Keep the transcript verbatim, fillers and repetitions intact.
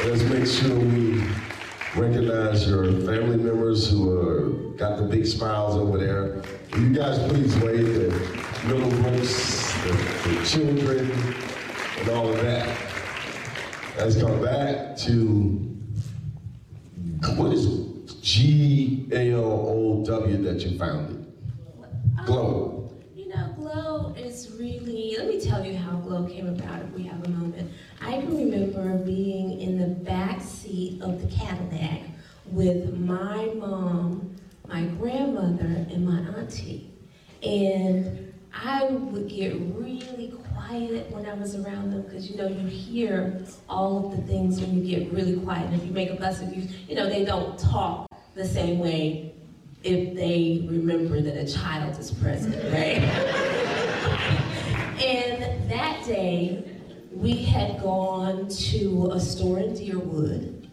let's make sure we recognize your family members who are, got the big smiles over there. Will you guys please wave the little folks, the, the children, and all of that. Let's come back to, what is G L O W that you founded? Glow. You know, Glow is really, let me tell you how Glow came about if we have a moment. I can remember being in the back seat of the Cadillac with my mom, my grandmother, and my auntie. And I would get really quiet when I was around them because, you know, you hear all of the things when you get really quiet. And if you make a fuss, if you, you know, they don't talk the same way if they remember that a child is present, right? And that day, we had gone to a store in Deerwood,